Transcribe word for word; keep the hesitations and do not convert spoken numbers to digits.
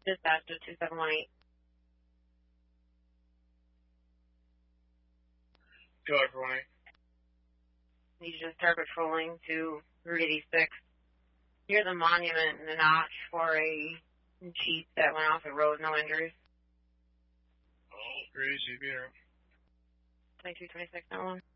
Dispatch to two seven one eight. Go ahead, Ronnie. You just start patrolling to Route eighty-six. Near the monument in the notch for a Jeep that went off the road, no injuries. Oh, crazy, be here. twenty-two twenty-six, that one.